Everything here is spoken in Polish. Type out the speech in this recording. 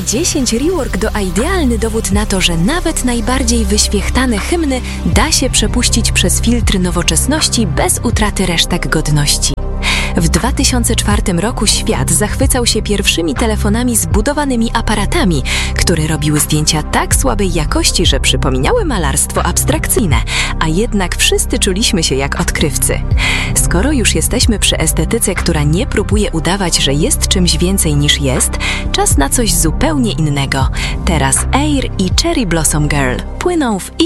10 Rework to idealny dowód na to, że nawet najbardziej wyświechtane hymny da się przepuścić przez filtr nowoczesności bez utraty resztek godności. W 2004 roku świat zachwycał się pierwszymi telefonami z budowanymi aparatami, które robiły zdjęcia tak słabej jakości, że przypominały malarstwo abstrakcyjne, a jednak wszyscy czuliśmy się jak odkrywcy. Skoro już jesteśmy przy estetyce, która nie próbuje udawać, że jest czymś więcej niż jest, czas na coś zupełnie innego. Teraz Air i Cherry Blossom Girl płyną w